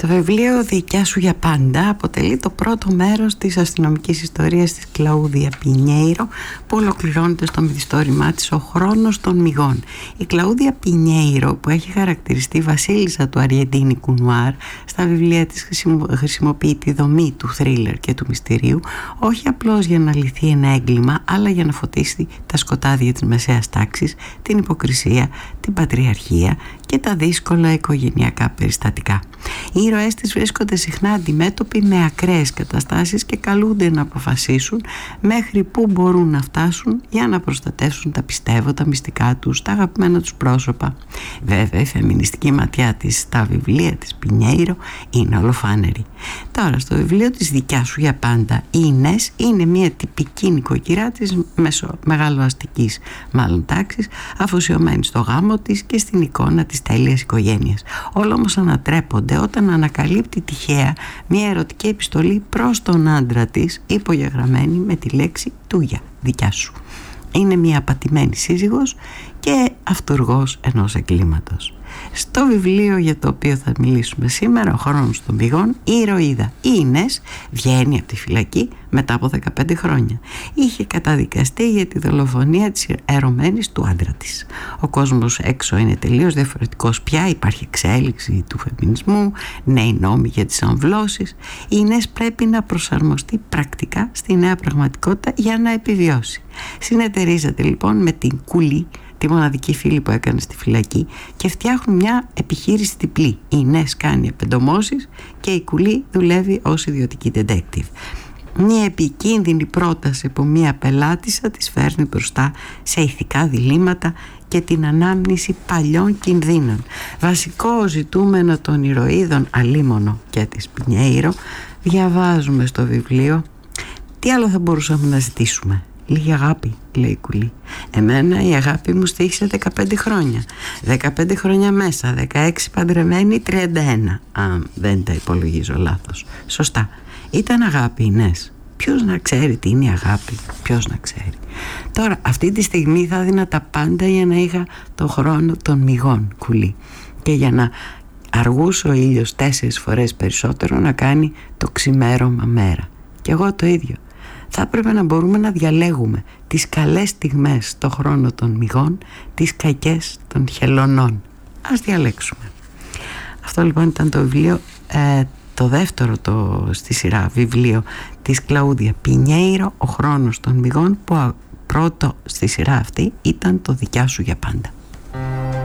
Το βιβλίο «Δικιά σου για πάντα» αποτελεί το πρώτο μέρος της αστυνομικής ιστορίας της Κλαούδια Πινιέιρο, που ολοκληρώνεται στο μυθιστόρημά της «Ο χρόνος των μυγών». Η Κλαούδια Πινιέιρο, που έχει χαρακτηριστεί βασίλισσα του αργεντίνικου νουάρ, στα βιβλία της χρησιμοποιεί τη δομή του θρίλερ και του μυστηρίου, όχι απλώς για να λυθεί ένα έγκλημα, αλλά για να φωτίσει τα σκοτάδια της μεσαίας τάξης, την υποκρισία, την πατριαρχία και τα δύσκολα οικογενειακά περιστατικά. Οι ήρωές της βρίσκονται συχνά αντιμέτωποι με ακραίες καταστάσεις και καλούνται να αποφασίσουν μέχρι πού μπορούν να φτάσουν για να προστατεύσουν τα πιστεύω, μυστικά τους, τα αγαπημένα τους πρόσωπα. Βέβαια, η φεμινιστική ματιά της στα βιβλία της Πινιέιρο είναι ολοφάνερη. Τώρα, στο βιβλίο της «Δικιά σου για πάντα», η Ινές είναι μια τυπική νοικοκυρά της μεγαλοαστικής μάλλον τάξης, αφοσιωμένη στο γάμο της και στην εικόνα της τέλειας οικογένειας. Όλα όμως ανατρέπονται όταν ανακαλύπτει τυχαία μια ερωτική επιστολή προς τον άντρα της, υπογεγραμμένη με τη λέξη «Τούγια, δικιά σου». Είναι μια απατημένη σύζυγος και αυτουργός ενός εγκλήματος. Στο βιβλίο για το οποίο θα μιλήσουμε σήμερα, «Ο χρόνος των μυγών», η ηρωίδα η Ινές βγαίνει από τη φυλακή μετά από 15 χρόνια. Είχε καταδικαστεί για τη δολοφονία της ερωμένης του άντρα της. Ο κόσμος έξω είναι τελείως διαφορετικός πια, υπάρχει εξέλιξη του φεμινισμού, νέοι νόμοι για τις αμβλώσεις. Η Ινές πρέπει να προσαρμοστεί πρακτικά στη νέα πραγματικότητα για να επιβιώσει. Συνεταιρίζεται λοιπόν με την Κουλή, τη μοναδική φίλη που έκανε στη φυλακή, και φτιάχνουν μια επιχείρηση διπλή. Η Ινές κάνει επεντομώσεις και η Κουλή δουλεύει ως ιδιωτική detective. Μια επικίνδυνη πρόταση από μια πελάτησα της φέρνει μπροστά σε ηθικά διλήμματα και την ανάμνηση παλιών κινδύνων. Βασικό ζητούμενο των ηρωίδων αλίμονο και της Πινιέιρο διαβάζουμε στο βιβλίο. Τι άλλο θα μπορούσαμε να ζητήσουμε? Λίγη αγάπη, λέει η Κουλή. Εμένα η αγάπη μου στοίχησε 15 χρόνια. 15 χρόνια μέσα, 16 παντρεμένη, 31. Αν δεν τα υπολογίζω λάθος. Σωστά. Ήταν αγάπη, Ινές. Ποιος να ξέρει τι είναι η αγάπη? Ποιος να ξέρει? Τώρα, αυτή τη στιγμή θα έδινα τα πάντα για να είχα το χρόνο των μυγών, Κουλή. Και για να αργούσε ο ήλιος 4 φορές περισσότερο να κάνει το ξημέρωμα μέρα. Και εγώ το ίδιο. Θα έπρεπε να μπορούμε να διαλέγουμε τις καλές στιγμές στο χρόνο των μυγών, τις κακές των χελωνών. Ας διαλέξουμε. Αυτό λοιπόν ήταν το βιβλίο, το δεύτερο στη σειρά βιβλίο της Κλαούδια Πινιέιρο, «Ο χρόνος των μυγών», που πρώτο στη σειρά αυτή ήταν το «Δικιά σου για πάντα».